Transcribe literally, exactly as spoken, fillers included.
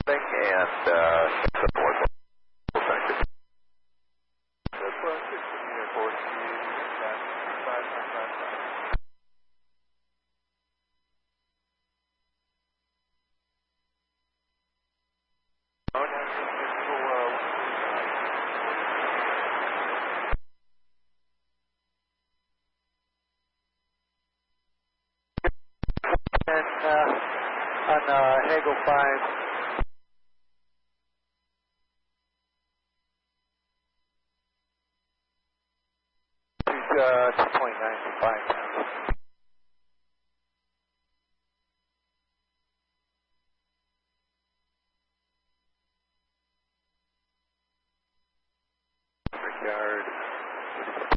and uh, Northwest. Thank you. Southwest sixteen Airport, five nine five five. Oh, nine six six four, uh, and uh, on uh, Hagel five.